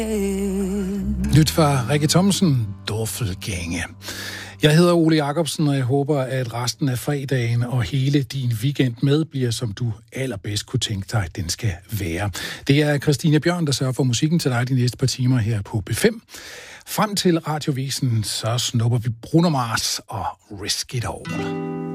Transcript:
Nyt fra Rikke Thomsen, Dorfelgænge. Jeg hedder Ole Jacobsen, og jeg håber, at resten af fredagen og hele din weekend med bliver, som du allerbedst kunne tænke dig, at den skal være. Det er Christine Bjørn, der sørger for musikken til dig de næste par timer her på B5. Frem til Radiovisen, så snupper vi Bruno Mars og Risk It All.